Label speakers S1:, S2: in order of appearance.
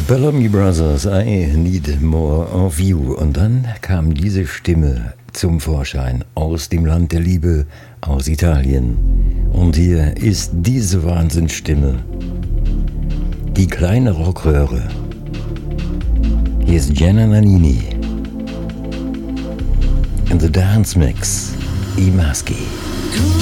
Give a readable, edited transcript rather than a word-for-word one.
S1: Bellamy Brothers, I Need More of You. Und dann kam diese Stimme zum Vorschein aus dem Land der Liebe, aus Italien. Und hier ist diese Wahnsinnsstimme, die kleine Rockröhre. Hier ist Gianna Nannini in the Dance Mix, I Maschi.